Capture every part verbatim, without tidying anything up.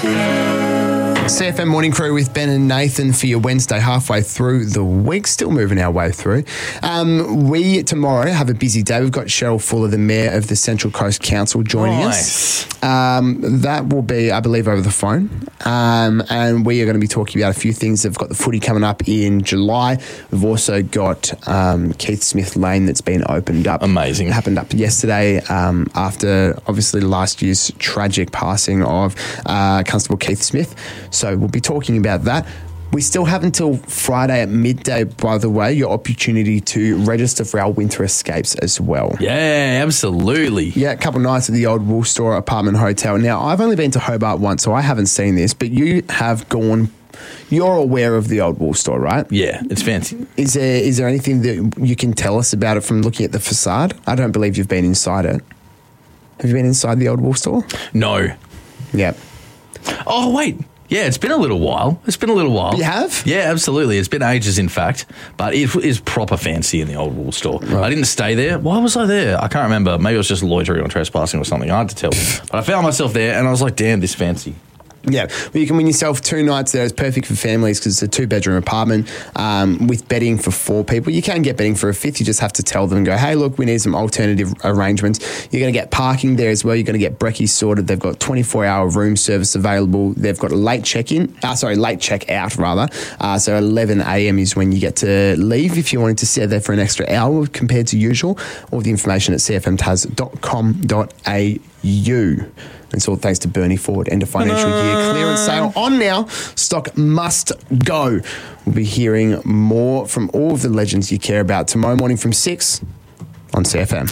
C F M Morning Crew with Ben and Nathan for your Wednesday, halfway through the week. Still moving our way through. Um, we, tomorrow, have a busy day. We've got Cheryl Fuller, the Mayor of the Central Coast Council, joining nice. us. Um, that will be, I believe, over the phone. Um, and we are going to be talking about a few things. They've got the footy coming up in July. We've also got um, Keith Smith Lane that's been opened up. Amazing. It happened up yesterday um, after, obviously, last year's tragic passing of uh, Constable Keith Smith. So we'll be talking about that. We still have until Friday at midday, by the way, your opportunity to register for our winter escapes as well. Yeah, absolutely. Yeah, a couple of nights at the Old Wool Store Apartment Hotel. Now, I've only been to Hobart once, so I haven't seen this, but you have gone... You're aware of the Old Wool Store, right? Yeah, it's fancy. Is there is there anything that you can tell us about it from looking at the facade? I don't believe you've been inside it. Have you been inside the Old Wool Store? No. Yeah. Oh, wait. Yeah, it's been a little while. It's been a little while. You have? Yeah, absolutely. It's been ages, in fact. But it is proper fancy in the Old Wool Store. Right. I didn't stay there. Why was I there? I can't remember. Maybe I was just loitering or trespassing or something. I had to tell. But I found myself there and I was like, damn, this fancy. Yeah, well, you can win yourself two nights there. It's perfect for families because it's a two-bedroom apartment um, with bedding for four people. You can get bedding for a fifth. You just have to tell them and go, hey, look, we need some alternative arrangements. You're going to get parking there as well. You're going to get brekkies sorted. They've got twenty-four hour room service available. They've got a late check-in, uh, sorry, late check-out rather. Uh, so eleven a.m. is when you get to leave if you wanted to stay there for an extra hour compared to usual. All the information at c f m tas dot com dot a u. It's all thanks to Bernie Ford. End of financial year clearance sale on now. Stock must go. We'll be hearing more from all of the legends you care about tomorrow morning from six on C F M.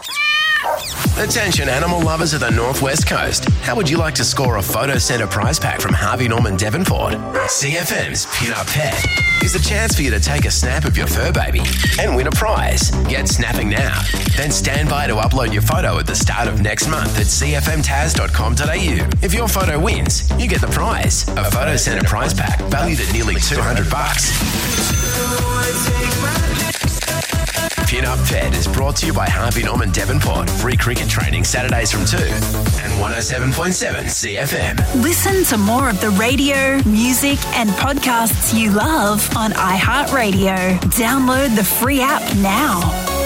Attention animal lovers of the Northwest Coast. How would you like to score a Photo Centre prize pack from Harvey Norman Devonport? C F M's Pin Up Pet is a chance for you to take a snap of your fur baby and win a prize. Get snapping now. Then stand by to upload your photo at the start of next month at c f m tas dot com dot a u. If your photo wins, you get the prize. A Photo Centre prize pack valued at nearly two hundred bucks. Pin Up Pet is brought to you by Harvey Norman Devonport. Free cricket training Saturdays from two and one oh seven point seven C F M. Listen to more of the radio, music and podcasts you love on iHeartRadio. Download the free app now.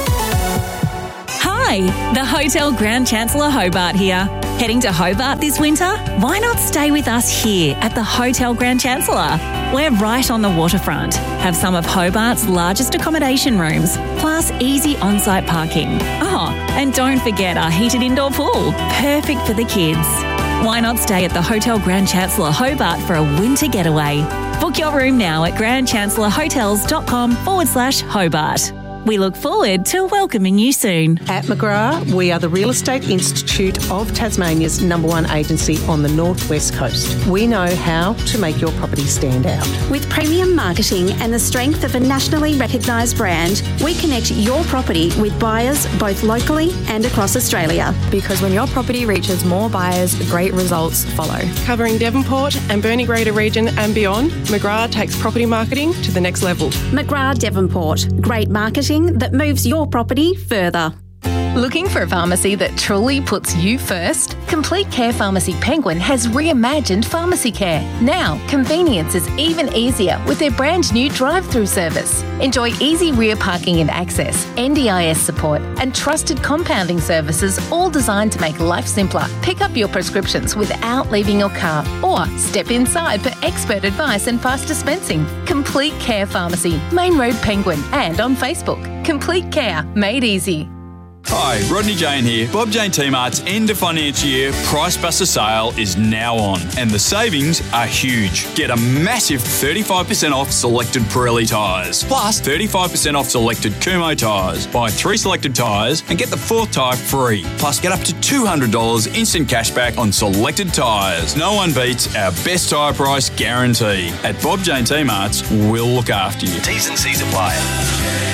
Hi, the Hotel Grand Chancellor Hobart here. Heading to Hobart this winter? Why not stay with us here at the Hotel Grand Chancellor? We're right on the waterfront, have some of Hobart's largest accommodation rooms, plus easy on-site parking. Oh, and don't forget our heated indoor pool, perfect for the kids. Why not stay at the Hotel Grand Chancellor Hobart for a winter getaway? Book your room now at grand chancellor hotels dot com forward slash Hobart. We look forward to welcoming you soon. At McGrath, we are the Real Estate Institute of Tasmania's number one agency on the Northwest Coast. We know how to make your property stand out. With premium marketing and the strength of a nationally recognised brand, we connect your property with buyers both locally and across Australia. Because when your property reaches more buyers, great results follow. Covering Devonport and Burnie Greater region and beyond, McGrath takes property marketing to the next level. McGrath Devonport. Great marketing that moves your property further. Looking for a pharmacy that truly puts you first? Complete Care Pharmacy Penguin has reimagined pharmacy care. Now, convenience is even easier with their brand new drive-through service. Enjoy easy rear parking and access, N D I S support, and trusted compounding services, all designed to make life simpler. Pick up your prescriptions without leaving your car, or step inside for expert advice and fast dispensing. Complete Care Pharmacy, Main Road Penguin, and on Facebook. Complete Care, made easy. Hi, Rodney Jane here. Bob Jane T-Mart's end of financial year Price Buster sale is now on, and the savings are huge. Get a massive thirty-five percent off selected Pirelli tyres, plus thirty-five percent off selected Kumho tyres. Buy three selected tyres and get the fourth tyre free. Plus, get up to two hundred dollars instant cashback on selected tyres. No one beats our best tyre price guarantee. At Bob Jane T-Mart's, we'll look after you. T's and C's apply.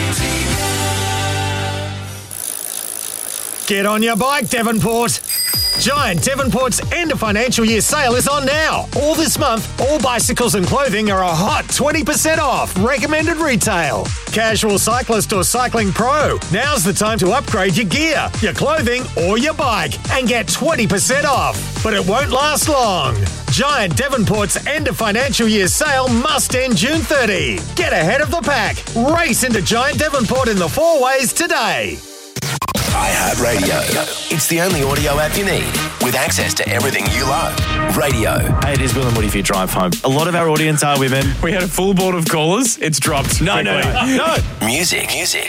Get on your bike, Devonport. Giant Devonport's end of financial year sale is on now. All this month, all bicycles and clothing are a hot twenty percent off recommended retail. Casual cyclist or cycling pro, now's the time to upgrade your gear, your clothing or your bike and get twenty percent off. But it won't last long. Giant Devonport's end of financial year sale must end June thirtieth. Get ahead of the pack. Race into Giant Devonport in the four ways today. iHeartRadio. It's the only audio app you need with access to everything you love. Radio. Hey, it is Will and Woody for your drive home. A lot of our audience are women. We had a full board of callers. It's dropped. No, no, no, no. Music. Music.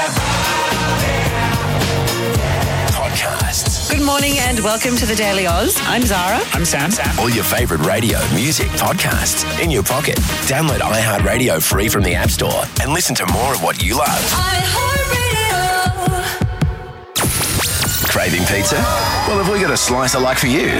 Podcasts. Good morning and welcome to the Daily Oz. I'm Zara. I'm Sam. Sam. All your favourite radio, music, podcasts in your pocket. Download iHeartRadio free from the App Store and listen to more of what you love. iHeartRadio. Craving pizza? Well, have we got a slice of luck for you?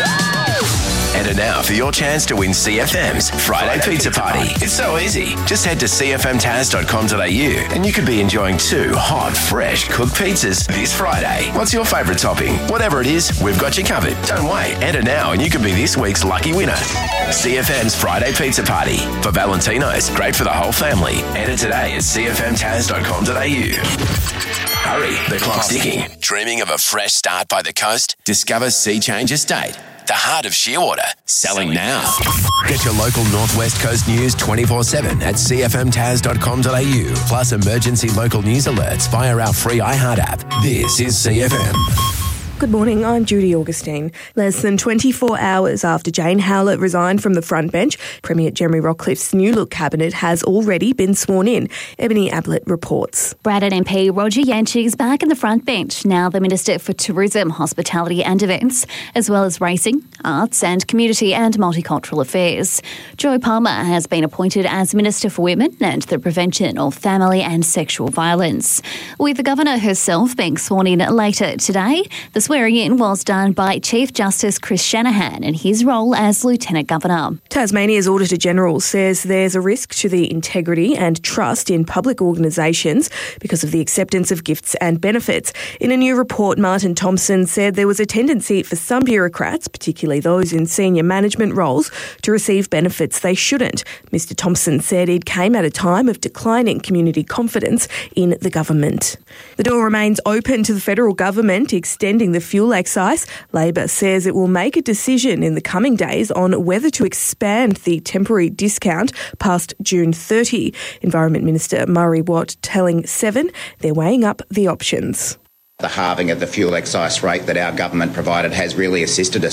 Enter now for your chance to win C F M's Friday, Friday Pizza, Pizza Party. Party. It's so easy. Just head to c f m taz dot com dot a u and you could be enjoying two hot, fresh cooked pizzas this Friday. What's your favourite topping? Whatever it is, we've got you covered. Don't wait. Enter now and you could be this week's lucky winner. C F M's Friday Pizza Party. For Valentino's, great for the whole family. Enter today at c f m taz dot com dot a u. Hurry, the clock's ticking. Dreaming of a fresh start by the coast? Discover Sea Change Estate, the heart of Shearwater. Selling now. Get your local Northwest Coast news twenty-four seven at c f m taz dot com dot a u. Plus emergency local news alerts via our free iHeart app. This is C F M. Good morning, I'm Judy Augustine. Less than twenty-four hours after Jane Howlett resigned from the front bench, Premier Jeremy Rockcliffe's New Look cabinet has already been sworn in. Ebony Ablett reports. Braddon M P Roger Yanchig is back in the front bench, now the Minister for Tourism, Hospitality and Events, as well as Racing, Arts and Community and Multicultural Affairs. Joy Palmer has been appointed as Minister for Women and the Prevention of Family and Sexual Violence. With the Governor herself being sworn in later today, the swearing in was done by Chief Justice Chris Shanahan in his role as Lieutenant Governor. Tasmania's Auditor General says there's a risk to the integrity and trust in public organisations because of the acceptance of gifts and benefits. In a new report, Martin Thompson said there was a tendency for some bureaucrats, particularly those in senior management roles, to receive benefits they shouldn't. Mister Thompson said it came at a time of declining community confidence in the government. The door remains open to the federal government extending the fuel excise. Labor says it will make a decision in the coming days on whether to expand the temporary discount past June thirtieth. Environment Minister Murray Watt telling Seven they're weighing up the options. The halving of the fuel excise rate that our government provided has really assisted us